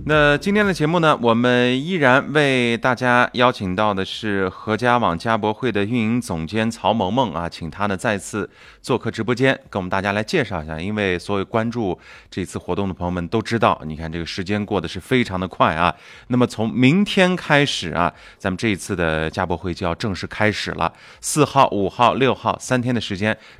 那今天的节目呢，我们依然为大家邀请到的是合家网家博会的运营总监曹萌萌啊，请他呢再次做客直播间，跟我们大家来介绍一下。因为所有关注这次活动的朋友们都知道，你看这个时间过得是非常的快啊。那么从明天开始啊，咱们这一次的家博会就要正式开始了，4号、5号、6号3天的时间，